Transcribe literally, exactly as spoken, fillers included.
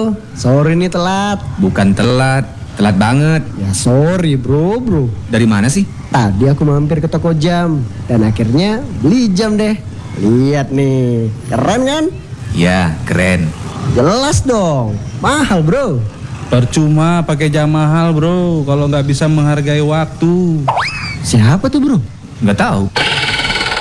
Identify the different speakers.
Speaker 1: bro, sorry nih telat.
Speaker 2: Bukan telat, telat banget.
Speaker 1: Ya sorry bro bro.
Speaker 2: Dari mana sih?
Speaker 1: Tadi aku mampir ke toko jam dan akhirnya beli jam deh. Lihat nih, keren kan?
Speaker 2: Ya, keren.
Speaker 1: Jelas dong, mahal bro.
Speaker 3: Percuma pakai jam mahal bro, kalau nggak bisa menghargai waktu.
Speaker 1: Siapa tuh bro?
Speaker 2: Nggak tahu.